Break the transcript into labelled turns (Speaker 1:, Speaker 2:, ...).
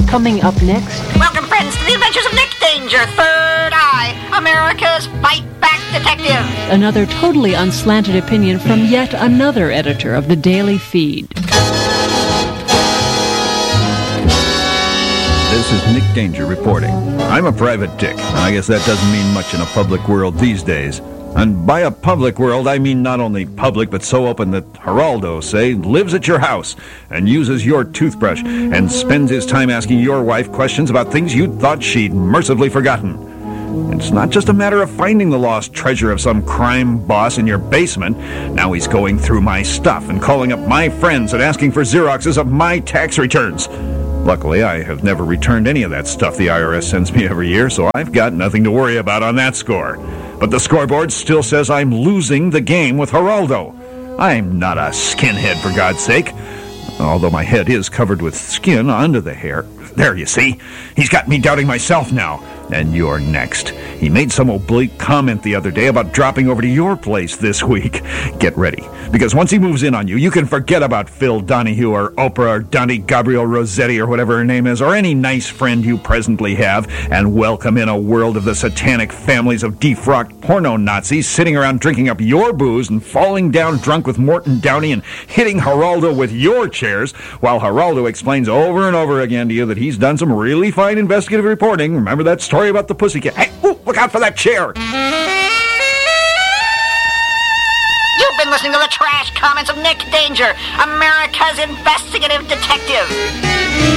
Speaker 1: Coming up next...
Speaker 2: Welcome, friends, to the adventures of Nick Danger, Third Eye, America's Fight Back Detective.
Speaker 1: Another totally unslanted opinion from yet another editor of the Daily Feed.
Speaker 3: This is Nick Danger reporting. I'm a private dick, and I guess that doesn't mean much in a public world these days. And by a public world, I mean not only public, but so open that Geraldo, say, lives at your house and uses your toothbrush and spends his time asking your wife questions about things you thought she'd mercifully forgotten. It's not just a matter of finding the lost treasure of some crime boss in your basement. Now he's going through my stuff and calling up my friends and asking for Xeroxes of my tax returns. Luckily, I have never returned any of that stuff the IRS sends me every year, so I've got nothing to worry about on that score. But the scoreboard still says I'm losing the game with Geraldo. I'm not a skinhead, for God's sake. Although my head is covered with skin under the hair. There, you see? He's got me doubting myself now. And you're next. He made some oblique comment the other day about dropping over to your place this week. Get ready, because once he moves in on you, you can forget about Phil Donahue or Oprah or Dante Gabriel Rossetti or whatever her name is, or any nice friend you presently have, and welcome in a world of the satanic families of defrocked porno Nazis sitting around drinking up your booze and falling down drunk with Morton Downey and hitting Geraldo with your chairs, while Geraldo explains over and over again to you that he's done some really fine investigative reporting. Remember that story about the pussycat? Hey, look out for that chair!
Speaker 2: You've been listening to the trash comments of Nick Danger, America's investigative detective.